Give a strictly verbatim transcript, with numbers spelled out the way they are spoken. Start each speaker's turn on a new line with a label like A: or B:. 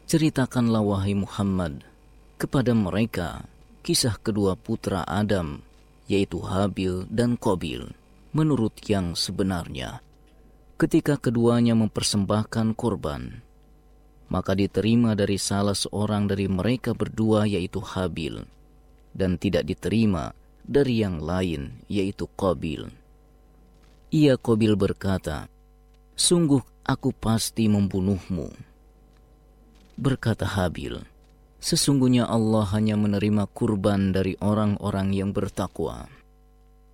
A: Ceritakanlah wahai Muhammad kepada mereka kisah kedua putra Adam, yaitu Habil dan Qabil, menurut yang sebenarnya. Ketika keduanya mempersembahkan korban, maka diterima dari salah seorang dari mereka berdua, yaitu Habil, dan tidak diterima dari yang lain, yaitu Qabil. Ia Qabil berkata, "Sungguh aku pasti membunuhmu." Berkata Habil, "Sesungguhnya Allah hanya menerima kurban dari orang-orang yang bertakwa."